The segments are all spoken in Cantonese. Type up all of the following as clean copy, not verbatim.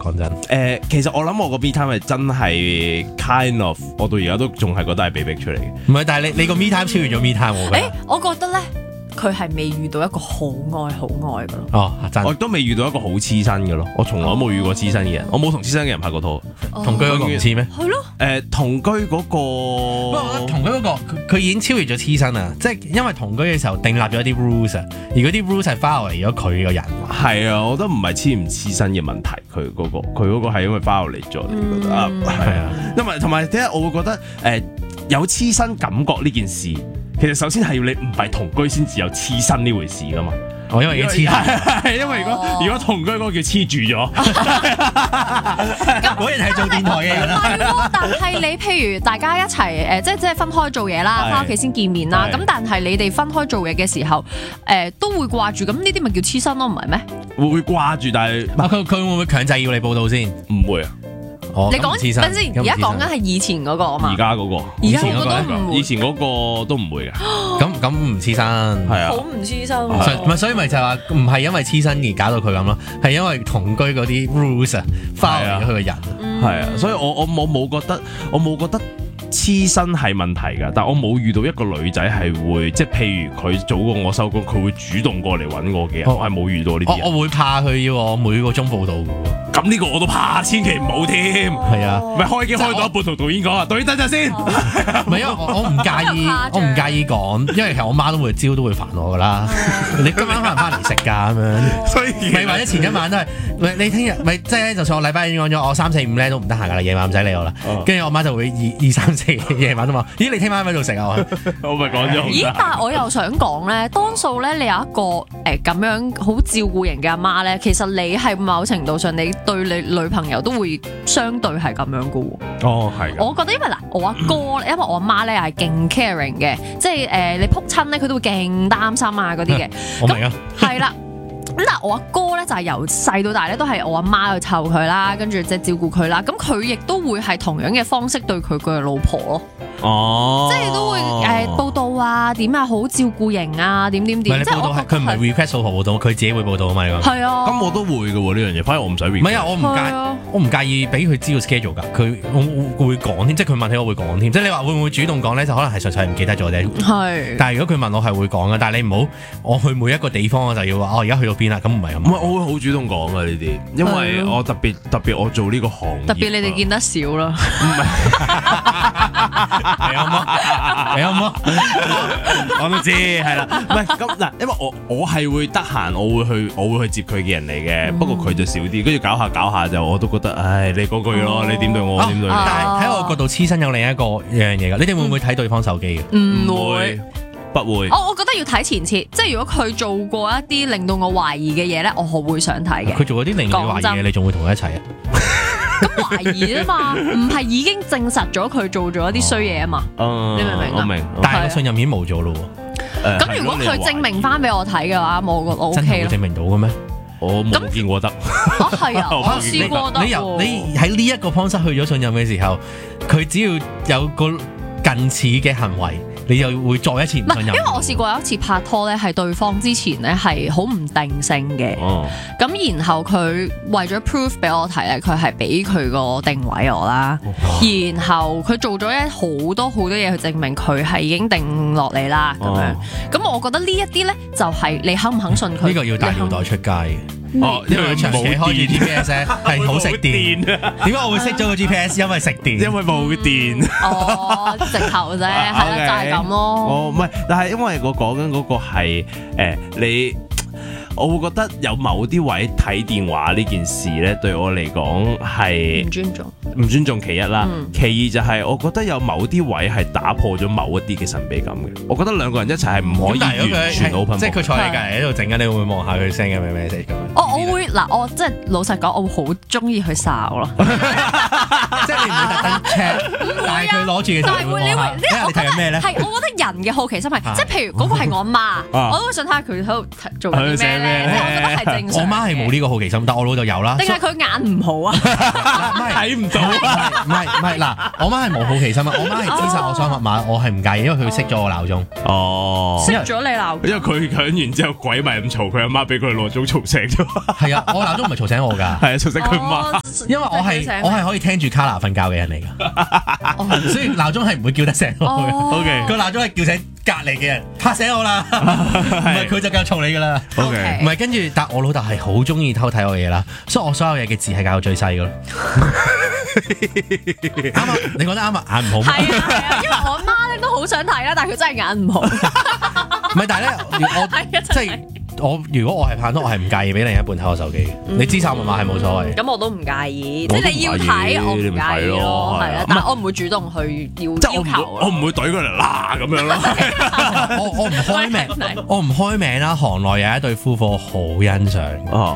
講真。 其實我諗我個 me time 係真係 kind of，我到而家都仲係覺得係被逼出嚟嘅。 唔係，但係你個 me time 超越咗 me time，我覺得。 我覺得咧，佢係未遇到一個好愛嘅咯。 哦，真。 我亦都未遇到一個好黐身嘅咯，我從來都冇遇過黐身嘅人，我冇同黐身嘅人拍過拖。 同居嗰個唔似咩？ 係咯。 同居嗰個， 不過我覺得同居嗰個佢已經超越咗黐身啊！即係因為同居嘅時候訂立咗一啲 rules 啊，而嗰啲 rules 係 follow 嚟咗佢個人。 係啊，我覺得唔係黐唔黐身嘅問題，佢嗰個係因為 follow 嚟咗，覺得係啊，因為同埋點解我會覺得有黐身感覺呢件事，其實首先係要你唔係同居先至有黐身呢回事噶嘛。 因為已經黐係因為如果同居嗰個叫黐住咗， 果然係做電台嘅人啦。 係喎，但係你譬如大家一齊即係分開做嘢啦，翻屋企先見面啦。咁但係你哋分開做嘢嘅時候，都會掛住，咁呢啲咪叫黐身咯，唔係咩？ 會掛住，但係佢會唔會強制要你報到先？ 唔會啊。 你講等先，而家講緊係以前嗰個啊嘛。 而家嗰個， 以前嗰個都唔會， 以前嗰個都唔會嘅。 咁唔黐身，係啊，好唔黐身。 唔係，所以咪就係話唔係因為黐身而搞到佢咁咯，係因為同居嗰啲 rules 啊，follow咗佢個人。 係啊，所以我冇覺得黐身係問題㗎，但我冇遇到一個女仔係會，即係譬如佢早過我收工，佢會主動過嚟揾我嘅人，我係冇遇到呢啲人。 我會怕佢要我每個鐘報到嘅喎。 咁呢個我都怕，千祈唔好添。 係啊， 咪開機開到一半同導演講啊，導演等陣先。 唔係因為我唔介意講，因為其實我媽都會朝都會煩我㗎啦。你今晚可能翻嚟食㗎咁樣， 所以咪或者前一晚都係，你聽日咪即係就算我禮拜已經講咗，我3、4、5咧都唔得閒㗎啦，夜晚唔使理我啦。跟住我媽就會2、3、4夜晚都話：咦，你聽晚喺度食啊？ 我咪講咗。 咦？但係我又想講咧，多數咧你有一個咁樣好照顧型嘅阿媽咧，其實你係某程度上你對你女朋友都會相對係咁樣嘅喎。 哦，係。我覺得因為嗱，我阿哥，因為我阿媽咧係勁 caring 嘅，即係你撲親咧，佢都會勁擔心啊嗰啲嘅。 我明啊。 係啦。咁但係我阿哥咧就係由細到大咧都係我阿媽去湊佢啦，跟住即係照顧佢啦。咁佢亦都會係同樣嘅方式對佢嘅老婆咯。 哦， 即係都會報道啊，點啊，好照顧型啊，點。即係佢唔係 request 老婆報道，佢自己會報道啊嘛。 係啊。咁我都會嘅喎呢樣嘢，反而我唔使 request。 唔係啊，我唔介意俾佢知道 schedule 㗎。我會講添，即係佢問起我會講添。即係你話會唔會主動講咧？就可能係純粹唔記得咗啫。 係。但係如果佢問我係會講嘅，但係你唔好我去每一個地方我就要話而家去到邊啦，咁唔係咁。 唔係，我會好主動講嘅呢啲，因為我特別我做呢個行業。 特別你哋見得少啦。 唔係。 係啊嘛。係啊嘛。 我都知係啦。唔係咁嗱，因為我係會得閒，我會去接佢嘅人嚟嘅。不過佢就少啲，跟住搞下就我都覺得，唉，你嗰句咯，你點對我點對你。 但係喺我角度黐身有另一個樣嘢㗎，你哋會唔會睇對方手機嘅？ 唔會。 不會。 我覺得要睇前設，即係如果佢做過一啲令到我懷疑嘅嘢咧，我會想睇嘅。 佢做嗰啲令到你懷疑嘅，你仲會同佢一齊啊？ 咁懷疑啊嘛，唔係已經證實咗佢做咗一啲衰嘢啊嘛？你明唔明啊？ 我明。 但係個信任已經冇咗咯喎。 咁如果佢證明翻俾我睇嘅話，我覺得 OK 咯。 真係會證明到嘅咩？ 我冇見過得。 係啊，我試過得。 你喺呢一個方失去咗信任嘅時候，佢只要有個近似嘅行為，你又會再一次唔信任。 因為我試過有一次拍拖咧，係對方之前咧係好唔定性嘅。咁然後佢為咗 proof 俾我睇咧，佢係俾佢個定位我啦。然後佢做咗好多嘢去證明佢係已經定落嚟啦。咁樣，咁我覺得呢一啲咧就係你肯唔肯信佢？ 呢個要帶尿袋出街嘅。因為長期開住 GPS 咧係好食電。點解我會熄咗個 GPS？因為食電。 因為冇電。 直頭啫，係啦，就係咁咯。 唔係，但係因為我講緊嗰個係你。我會覺得有某啲位睇電話呢件事咧，對我嚟講係唔尊重其一啦。其二就係我覺得有某啲位係打破咗某一啲嘅神秘感嘅。我覺得兩個人一齊係唔可以完全 open。 即係佢坐你隔離喺度整緊，你會唔會望下佢 send 嘅咩 message 咁？ 我會嗱，我即係老實講，我會好中意去哨咯。 即係你唔會特登 check，但係佢攞住嘅時候會望下。你睇緊咩咧？ 係我覺得人嘅好奇心係，即係譬如嗰個係我媽，我都會想睇下佢喺度做緊啲咩咩？ 我覺得係正常。 我媽係冇呢個好奇心，但我老豆有啦。 定係佢眼唔好啊？ 睇唔到啊！ 唔係嗱，我媽係冇好奇心啊，我媽係知晒我鎖密碼，我係唔介意，因為佢熄咗我鬧鐘。 哦， 熄咗你鬧鐘， 因為佢響完之後鬼咪咁嘈，佢阿媽俾佢鬧鐘嘈醒咗。 係啊，我鬧鐘唔係嘈醒我㗎， 係啊，嘈醒佢媽。 因為我係可以聽住卡拿瞓覺嘅人嚟㗎，所以鬧鐘係唔會叫得醒我嘅。 OK， 個鬧鐘係叫醒隔離嘅人，拍醒我啦，唔係佢就繼續嘈你㗎啦。 OK， 唔係跟住，但我老豆係好中意偷睇我嘅嘢啦，所以我所有嘢嘅字係教到最細㗎咯。啱啊，你講得啱啊，眼唔好。 係啊，因為我媽咧都好想睇啦，但係佢真係眼唔好。 唔係，但係咧，我即係如果我係拍拖，我係唔介意俾另一半睇我手機嘅。你知晒密碼係冇所謂。 咁我都唔介意，即係你要睇，我唔介意咯，係啊，但係我唔會主動去要求。 我唔會懟佢嚟嗱咁樣咯。 我唔開名，我唔開名啦。行內有一對夫婦好欣賞。哦，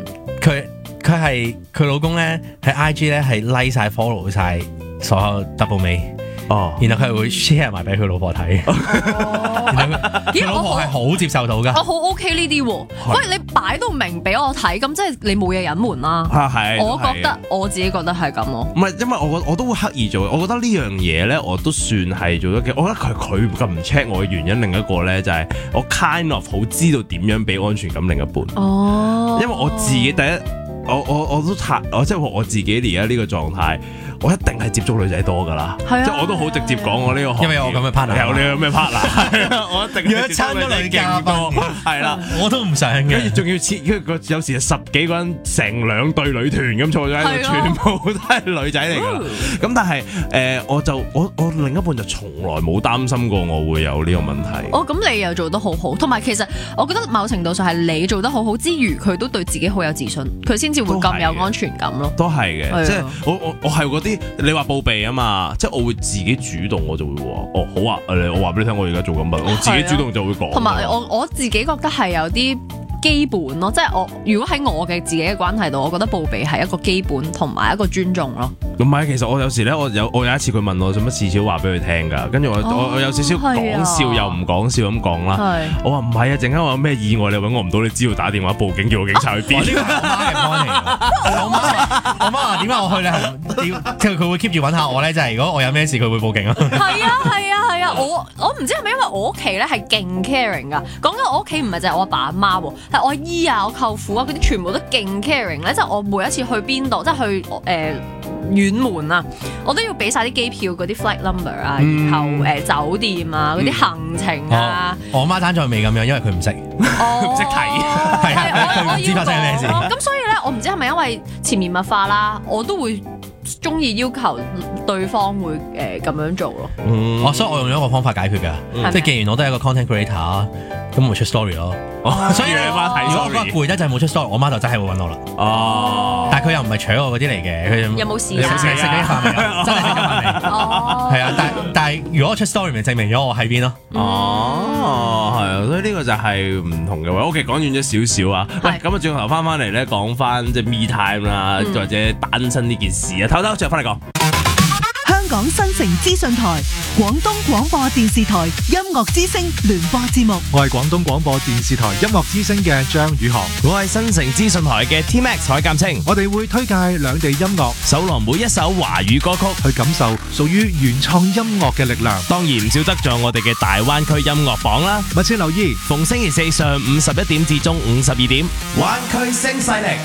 佢老公咧喺 IG 咧係 like 晒 follow 晒所有 double 尾。哦，然後佢係會 share 埋俾佢老婆睇，然後佢老婆係好接受到㗎。 我好 OK 呢啲喎，喂，你擺到明俾我睇，咁即係你冇嘢隱瞞啦。 係， 我覺得我自己覺得係咁咯。 唔係，因為我都會刻意做，我覺得呢樣嘢咧，我都算係做得嘅。我覺得佢咁唔 check 我嘅原因，另一個咧就係我 kind of 好知道點樣俾安全感另一半。哦，因為我自己第一，我即係我自己而家呢個狀態。我一定係接觸女仔多㗎啦，即係我都好直接講我呢個行業， 因為有我咁嘅 partner， 有你咁嘅 partner，係啊，我一定約親都女嘉賓，係啦，我都唔想嘅。 跟住仲要有時10幾個人成2隊女團咁坐咗喺度，全部都係女仔嚟㗎啦。咁但係我另一半就從來冇擔心過我會有呢個問題。 哦，咁你又做得好好，同埋其實我覺得某程度上係你做得好好之餘，佢都對自己好有自信，佢先至會咁有安全感咯。 都係嘅，即係我係嗰啲。你話報備啊嘛，即係我會自己主動，我就會話哦好啊，我話俾你聽，我而家做緊乜，我自己主動就會講。同埋我自己覺得係有啲基本咯，即係我如果喺我嘅自己嘅關係度，我覺得報備係一個基本同埋一個尊重咯。 唔係，其實我有時咧，我有一次佢問我做乜事少話俾佢聽㗎，跟住我有少少講笑又唔講笑咁講啦。我話唔係啊，陣間我有咩意外你揾我唔到，你只要打電話報警，叫我警察去邊。呢個係我媽嘅 point 嚟㗎。 我媽話點解我去咧？即係佢會 keep 住揾下我咧，就係如果我有咩事，佢會報警啊。 係啊，我唔知係咪因為我屋企咧係勁 caring 㗎。講緊我屋企唔係就係我阿爸阿媽喎，係我阿姨啊、我舅父啊嗰啲全部都勁 caring 咧。即係我每一次去邊度，即係去遠門啊，我都要俾晒啲機票嗰啲 flight number 啊，然後酒店啊嗰啲行程啊。 我媽爭在未咁樣，因為佢唔識，唔識睇，係啊，佢唔知發生咩事。 咁所以咧，我唔知係咪因為潛移默化啦，我都會中意要求對方會咁樣做咯。 所以我用咗一個方法解決㗎，即係既然我都係一個 content creator，咁咪出 story 咯。所以你媽睇，如果我攰得就冇出 story，我媽就真係會揾我啦。哦，但係佢又唔係搶我嗰啲嚟嘅，佢有冇事啊？ 食咗啲飯未？真係食咗飯未？哦，係啊，但係如果我出 story，咪證明咗我喺邊咯。哦， 係啊，所以呢個就係唔同嘅位。OK，講遠咗少少啊。喂，咁啊，轉頭翻嚟咧，講翻即係 me time 啦，或者單身呢件事啊，唞再翻嚟講。 香港新城資訊台、廣東廣播電視台音樂之聲聯播節目。 我係廣東廣播電視台音樂之聲嘅張宇航， 我係新城資訊台嘅 T-Max 海鑑清。 我哋會推介兩地音樂， 搜羅每一首華語歌曲， 去感受屬於原創音樂嘅力量。 當然唔少得咗我哋嘅大灣區音樂榜啦。 密切留意， 逢星期四上午11點至中午12點，灣區聲勢力。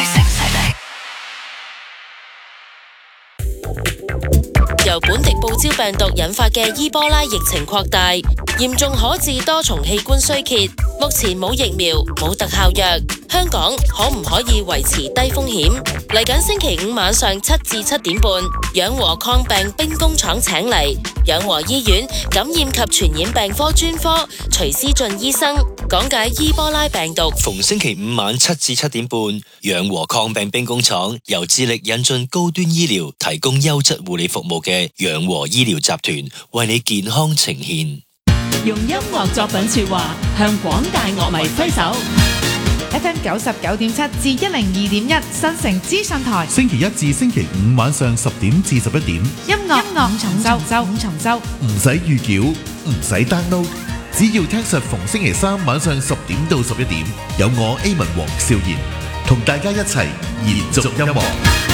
由本地報招病毒引發嘅伊波拉疫情擴大，嚴重可致多重器官衰竭。目前冇疫苗，冇特效藥。香港可唔可以維持低風險？嚟緊星期5晚上7至7點半，養和抗病兵工廠請嚟養和醫院感染及傳染病科專科徐思俊醫生講解伊波拉病毒。 逢星期5晚7至7點半，養和抗病兵工廠由致力引進高端醫療、提供優質護理服務嘅養和醫療集團為你健康呈現。 用音樂作品說話，向廣大樂迷揮手。 FM 99.7至102.1新城資訊台， 星期1至星期5晚上10點至11點， 音樂五重奏，唔使預繳，唔使 download， 只要聽實逢星期三晚上10點到11點，有我 A 文黃少賢同大家一齊延續音樂。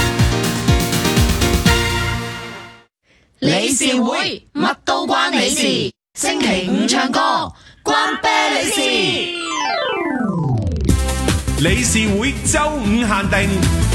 理事會乜都關你事，星期五唱歌關啤你事。 理事會周五限定。